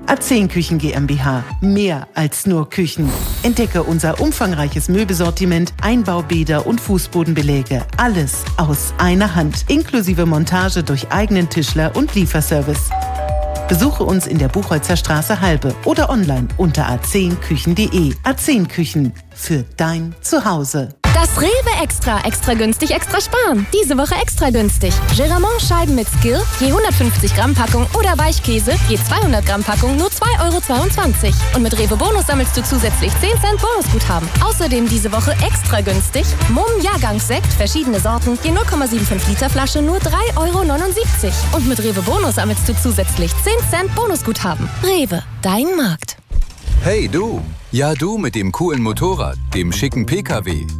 A10 Küchen GmbH. Mehr als nur Küchen. Entdecke unser umfangreiches Möbelsortiment, Einbaubäder und Fußbodenbeläge. Alles aus einer Hand. Inklusive Montage durch eigenen Tischler und Lieferservice. Besuche uns in der Buchholzer Straße Halbe oder online unter a10küchen.de. A10 Küchen für dein Zuhause. Das Rewe Extra günstig, extra sparen. Diese Woche extra günstig. Geramont-Scheiben mit Skill, je 150 Gramm Packung oder Weichkäse, je 200 Gramm Packung, nur 2,22 €. Und mit Rewe Bonus sammelst du zusätzlich 10 Cent Bonusguthaben. Außerdem diese Woche extra günstig. Mumm Jahrgangssekt, verschiedene Sorten, je 0,75 Liter Flasche, nur 3,79 €. Und mit Rewe Bonus sammelst du zusätzlich 10 Cent Bonusguthaben. Rewe, dein Markt. Hey du! Ja, du mit dem coolen Motorrad, dem schicken PKW.